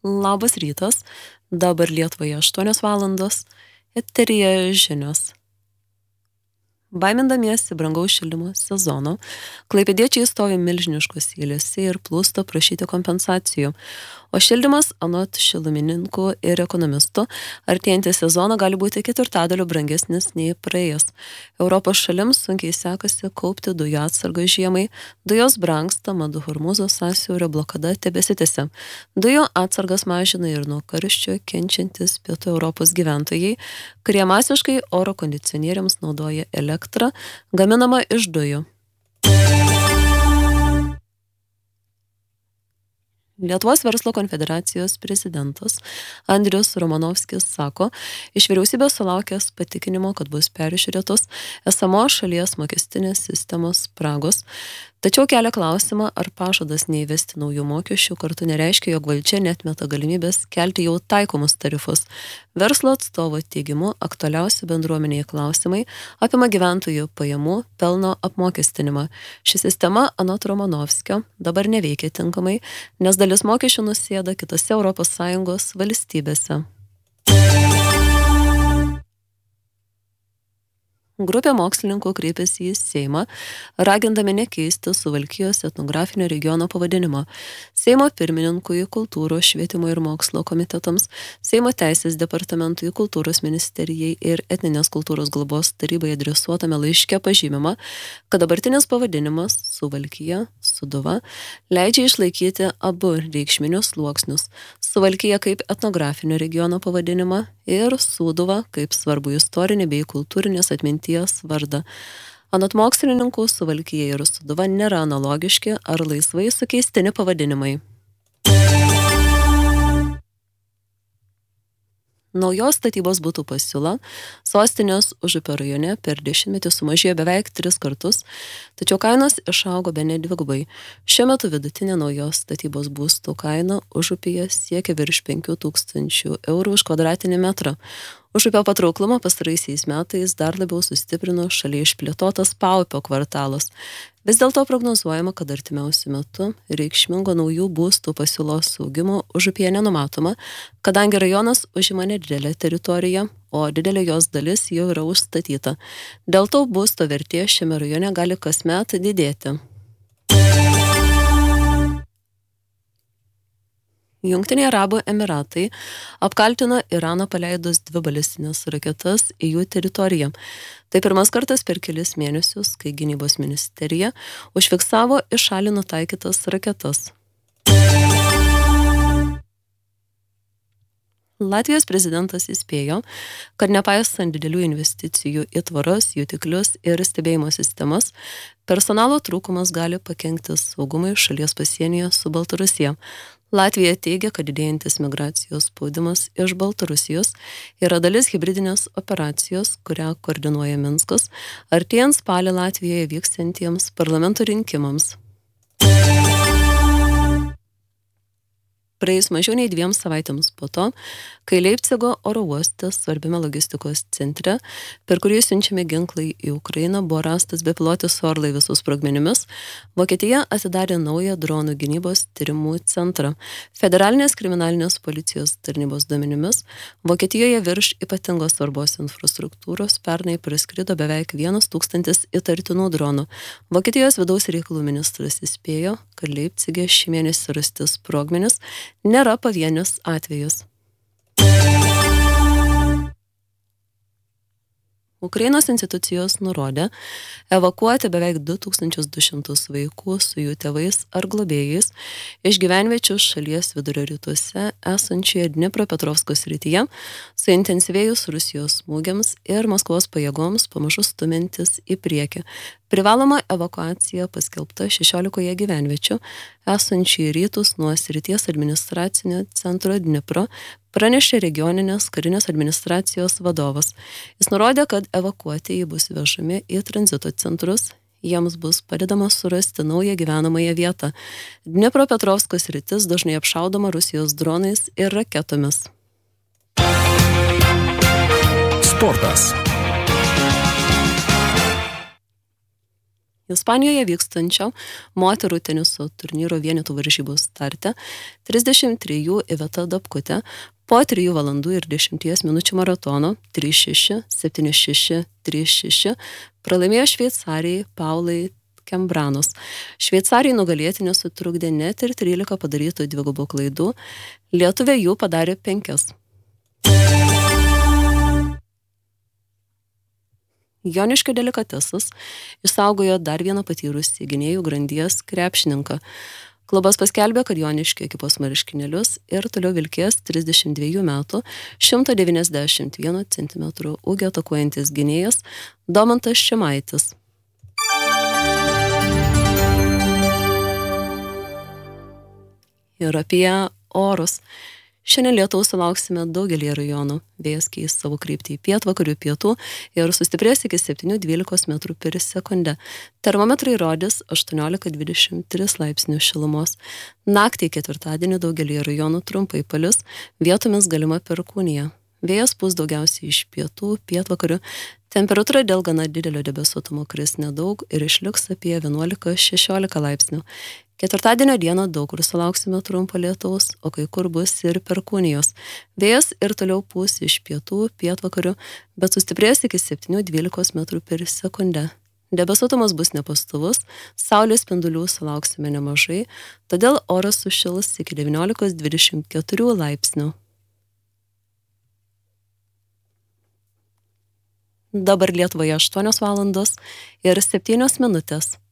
Labas rytas, dabar Lietuvoje 8 valandos, eteryje žinios. Baimindamiesi brangaus šildymo sezono, klaipėdiečiai stovi milžiniškos eilėse ir plūsta prašyti kompensacijų. O šildymas, anot šilumininkų ir ekonomistų, artėjantį sezoną gali būti 4/4 brangesnis nei praėjęs. Europos šalims sunkiai sekasi kaupti dujų atsargą žiemai, dujos brangsta, mat Hormūzo sąsiaurio blokada tebesitęsia. Dujų atsargas mažina ir nuo karščio kenčiantis pietų Europos gyventojai, kurie masiškai oro kondicionieriams naudoja elektrą, gaminama iš dujų. Lietuvos verslo konfederacijos prezidentas Andrius Romanovskis sako, iš vyriausybės sulaukęs patikinimo, kad bus peržiūrėtos esamos šalies mokestinės sistemos spragos, tačiau kelia klausimą, ar pažadas neįvesti naujų mokesčių kartu nereiškia, jog valdžia neatmeta galimybės kelti jau taikomus tarifus. Verslo atstovo teigimu, aktualiausi bendruomeniai klausimai apima gyventojų pajamų pelno apmokestinimą. Ši sistema, anot Romanovskio, dabar neveikia tinkamai, nes dalis mokesčių nusėda kitose ES valstybėse. Grupė mokslininkų kreipėsi į Seimą, ragindami nekeisti Suvalkijos etnografinio regiono pavadinimo. Seimo pirmininkui, kultūros, švietimo ir mokslo komitetams, Seimo teisės departamentui, kultūros ministerijai ir etninės kultūros globos tarybai adresuotame laiške pažymima, kad dabartinis pavadinimas Suvalkija, Sūduva, leidžia išlaikyti abu reikšminius sluoksnius. Suvalkija kaip etnografinio regiono pavadinimą ir Sūduva kaip svarbu istorinį bei kultūrinės atminties vardą. Anot mokslininkų, Suvalkija ir Sūduva nėra analogiški ar laisvai sukeistini pavadinimai. Naujos statybos butų pasiūla sostinės Užupio rajone per 10 sumažėjo beveik 3 kartus, tačiau kainos išaugo bene 2. Šiuo metu vidutinė naujos statybos būstų kaina Užupyje siekia virš 5 000 eurų už kvadratinį metrą. Užupio patrauklumą pastaraisiais metais dar labiau sustiprino šalia išplėtotas Paupio kvartalas. Vis dėlto prognozuojama, kad artimiausiu metu reikšmingo naujų būstų pasiūlos augimo Užupyje nenumatoma, kadangi rajonas užima nedidelę teritoriją, o didelė jos dalis jau yra užstatyta. Dėl to būsto vertė šiame rajone gali kasmet didėti. Jungtiniai Arabų Emiratai apkaltino Iraną paleidus 2 balistinės raketas į jų teritoriją. Tai pirmas kartas per kelis mėnesius, kai gynybos ministerija užfiksavo į šalį nutaikytas raketas. Latvijos prezidentas įspėjo, kad nepaisant didelių investicijų į tvoras, jutiklius ir stebėjimo sistemas, personalo trūkumas gali pakenkti saugumui šalies pasienyje su Baltarusija. Latvija teigia, kad didėjantis migracijos spaudimas iš Baltarusijos yra dalis hibridinės operacijos, kurią koordinuoja Minskas, artėjant spalį Latvijoje vyksiantiems parlamento rinkimams. Praėjus mažiau nei 2 savaitėms po to, kai Leipcigo oro uoste, svarbiame logistikos centre, per kurį siunčiami ginklai į Ukrainą, buvo rastas bepilotis orlaivis su sprogmenimis, Vokietija atidarė naują dronų gynybos tyrimų centrą. Federalinės kriminalinės policijos tarnybos duomenimis, Vokietijoje virš ypatingos svarbos infrastruktūros pernai praskrido beveik 1 000 įtartinų dronų. Vokietijos vidaus reikalų ministras įspėjo, kad Leipcige šį mėnesį rasti sprogmenis nėra pavienis atvejus. Ukrainos institucijos nurodė evakuoti beveik 2200 vaikų su jų tėvais ar globėjais iš gyvenviečių šalies vidurio rytuose esančioje Dnipropetrovsko srityje, suintensyvėjus Rusijos smūgiams ir Maskvos pajėgoms pamažu stumintis į priekį. Privaloma evakuacija paskelbta 16 gyvenviečių esančių į rytus nuo srities administracinio centro Dnipro, pranešė regioninės karinės administracijos vadovas. Jis nurodė, kad evakuotieji bus vežami į tranzito centrus, jiems bus padedama surasti naują gyvenamąją vietą. Dnipropetrovsko sritis dažnai apšaudoma Rusijos dronais ir raketomis. Sportas. Ispanijoje vykstančio moterų teniso turnyro vienetų varžybų starte 33 Iveta Dapkutė po 3 valandų ir 10 minučių maratono 3-6, 7-6, 3-6 pralaimėjo Šveicarijai Paulai Kembranos. Šveicarijai nugalėti nesutrukdė net ir 13 padarytų dvigubų klaidų, lietuvė jų padarė 5. Joniškio delikatesas išsaugojo dar vieną patyrusį gynėjų grandies krepšininką. Klubas paskelbė, kad Joniškio ekipos marškinėlius ir toliau vilkės 32 metų 191 cm ūgio atakuojantis gynėjas Domantas Šimaitis. Ir apie orus. Šiandien lietaus sulauksime daugelį rajonų. Vėjas keis savo kryptį į pietvakarių pietų ir sustiprės iki 7-12 metrų per sekundę. Termometrai rodys 18-23 laipsnių šilumos. Naktį ketvirtadienį daugelį rajonų trumpai palis, vietomis galima perkūnija. Vėjas pūs daugiausiai iš pietų, pietvakarių. Temperatūra dėl gana didelio debesuotumo kris nedaug ir išliks apie 11-16 laipsnių. Ketvirtadienio dieną daug kur sulauksime trumpo lietaus, o kai kur bus ir perkūnijos. Vėjas ir toliau pūs iš pietų, pietvakarių, bet sustiprės iki 7-12 metrų per sekundę. Debesuotumas bus nepastovus, saulės spindulių sulauksime nemažai, todėl oras sušils iki 19-24 laipsnių. Dabar Lietuvoje 8 valandos ir 7 minutės.